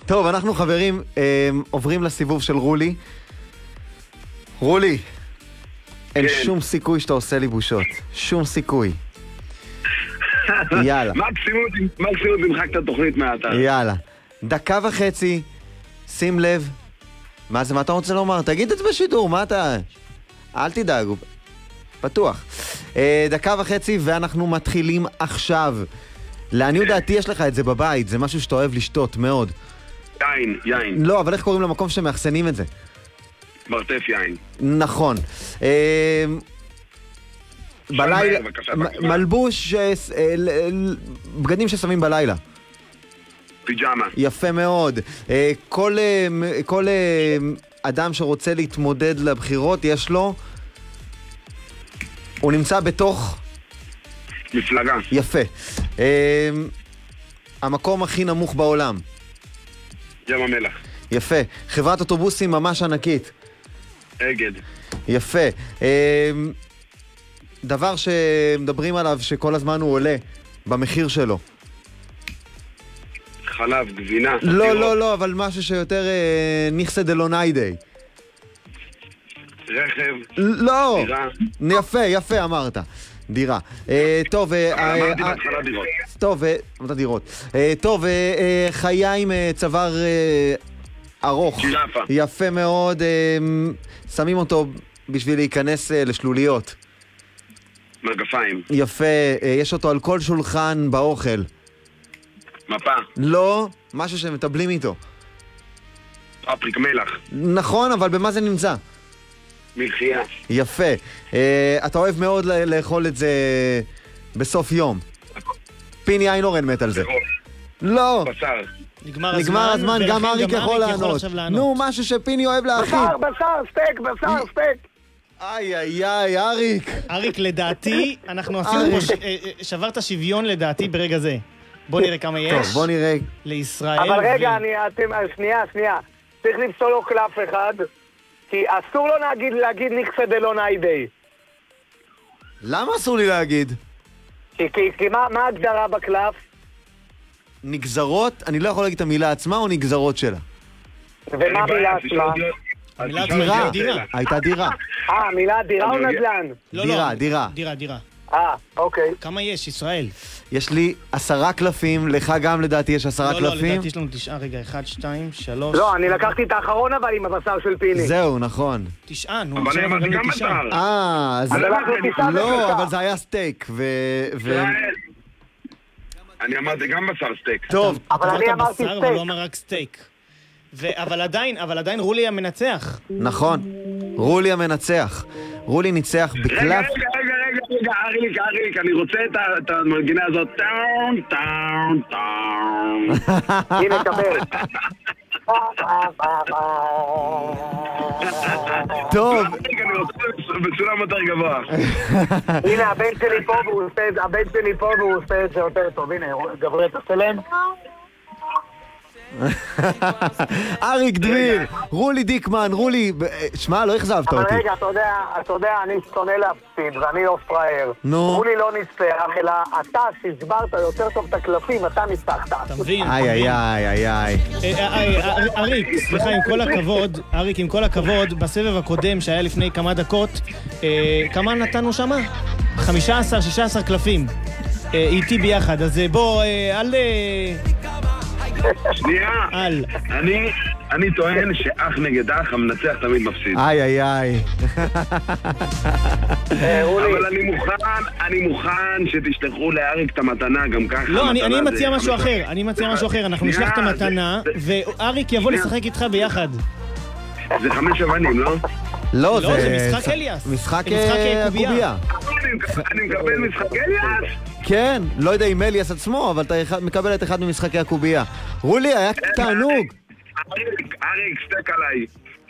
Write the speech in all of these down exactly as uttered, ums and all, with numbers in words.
טוב, אנחנו חברים אה, עוברים לסיבוב של רולי. רולי, אין כן. שום סיכוי שאתה עושה לי בושות. שום סיכוי. יאללה. מקסימום, מקסימום תמחק את התוכנית מהאתר. יאללה. דקה וחצי, שים לב. מה זה, מה אתה רוצה לומר? תגיד את זה בשידור, מה אתה... אל תדאג, הוא פתוח. אה, דקה וחצי ואנחנו מתחילים עכשיו. לעניות דעתי יש לך את זה בבית, זה משהו שאתה אוהב לשתות מאוד. יין, יין. לא, אבל איך קוראים למקום שמאחסנים את זה? מרתף יין. נכון. אה, בלילה, בבקשה, מ- בבקשה. מלבוש, אה, ס- אה, ל- ל- בגדים ששמים בלילה. פיג'מה. יפה מאוד. אה, כל, אה, מ- כל אה, אדם שרוצה להתמודד לבחירות, יש לו... הוא נמצא בתוך... מפלגה. יפה. אה, המקום הכי נמוך בעולם. ים המלח. יפה. חברת אוטובוסים ממש ענקית. אגד. יפה. אה, דבר שמדברים עליו שכל הזמן הוא עולה במחיר שלו. חלב, גבינה. לא, סטירות. לא, לא, אבל משהו שיותר אה, נכסה דלוניידי. רכב. לא! דירה. יפה, יפה אמרת. דירה. אה, טוב, אה, אבל אה, אמרתי אה, בהתחלה דירות. טוב, אה, אמרת דירות. אה, טוב, אה, אה, חיה עם אה, צוואר אה, ארוך. ג'ירפה. יפה מאוד. אה, שמים אותו בשביל להיכנס אה, לשלוליות. מגפיים. יפה, אה, יש אותו על כל שולחן באוכל. מפה. לא, משהו שמטבלים איתו. פפריק מלח. נכון, אבל במה זה נמצא? מלחייה. יפה. אה, אתה אוהב מאוד ל- לאכול את זה בסוף יום. פיני איינורן מת על זה. לא, בשר. נגמר הזמן, נגמר הזמן, ולכן גם אריק יכול לענות. עכשיו לענות. נו, משהו שפיני אוהב להכין. בשר, בשר, סטייק, בשר, סטייק. איי, איי, איי, אריק. אריק, לדעתי, אנחנו עשינו פה, ש- אה, אה, שברת שוויון לדעתי ברגע זה. בוא נראה כמה יש. טוב, בוא נראה. לישראל. אבל רגע, ו- אני, אתם, שנייה, שנייה. צריך לפסול לו קלף אחד, כי אסור לו להגיד, להגיד נכסה דלוניידי. למה אסור לי להגיד? כי, כי, כי מה, מה ההגדרה בקלף? נגזרות? אני לא יכול להגיד את המילה עצמה או נגזרות שלה? ומה המילה עצמה? המילה דירה. דירה. הייתה דירה. אה, המילה דירה או אני- נדל"ן? לא, דירה, לא. דירה. דירה, דירה. אה, אוקיי. כמה יש, ישראל? יש לי עשרה קלפים, לך גם לדעתי יש עשרה לא, לא, קלפים. לדעתי יש לנו תשעה, רגע, אחד, שתיים, שלוש. לא, אני לקחתי את האחרון אבל עם הבשר של פיני. זהו, נכון. תשעה, נו. אבל עכשיו אני אמרתי עברנו גם לתשעה. בשר. אה, אז... אז אנחנו תשעה לא, וחלקה. אבל זה היה סטייק, ו... ו- ישראל. אני אמרתי גם בשר סטייק. טוב, אבל אני אמרת אמרתי בשר, אבל סטייק. לא אמר רק סטייק. ו- אבל עדיין, אבל עדיין רולי המנצח. נכון. רולי המנצח. רולי ניצח רגע, בקלף. רגע, רגע, רגע, רגע, אריק, אריק, אני רוצה את ה- את המנגינה הזאת. טאון, טאון, טאון. הנה, קבל. טוב, רגע, אני רוצה בסולם יותר גבוה. הנה, הבן שלי פה והוא עושה את זה, הבן שלי פה והוא עושה את זה יותר טוב. הנה, גבריאל תצלם. אריק דביר, רולי דיקמן, רולי, ב- שמע, לא אכזבת אבל אותי. רגע, אתה יודע, אתה יודע, אני שונא להפסיד ואני לא פראייר. נו. רולי לא ניצח, אלא אתה שהסברת יותר טוב את הקלפים, אתה ניצחת. אתה מבין? איי, איי, איי, איי, איי. אה, אה, אה, אריק, סליחה, עם כל הכבוד, אריק, עם כל הכבוד, בסבב הקודם שהיה לפני כמה דקות, אה, כמה נתנו שמה? חמישה עשר, שישה עשר קלפים. אה, איתי ביחד, אז אה, בוא, אה, אל... אה, שנייה. אל. אני, אני טוען שאח נגד אח, המנצח תמיד מפסיד. איי, איי, איי. אה, רולי, אבל אני מוכן, אני מוכן שתשלחו לאריק את המתנה, גם ככה. לא, אני, המתנה אני זה מציע משהו חמש- אחר, אני מציע משהו אחר, אנחנו שנייה, נשלח את המתנה, זה- ואריק יבוא שנייה. לשחק איתך ביחד. זה חמש אבנים, לא? לא, לא, זה משחק אליאס. משחק זה משחק, אה, אה, קובייה. הקובייה. אני מקבל- אני מקבל משחק אליאס. כן, לא יודע אם אליאס עצמו, אבל אתה אחד- מקבל את אחד ממשחקי הקובייה. רולי, היה תענוג. אריק, אריק, סטק עליי.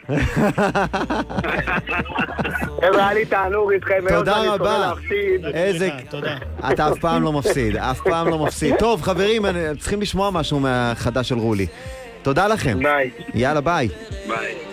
חבר'ה, היה לי תענוג איתכם מאוד, תודה ואני שונא רבה. להפסיד. איזה... סליחה, תודה. אתה אף פעם לא מפסיד, אף פעם לא מפסיד. טוב, חברים, אני- צריכים לשמוע משהו מהחדש של רולי. תודה לכם. ביי. יאללה, ביי. ביי.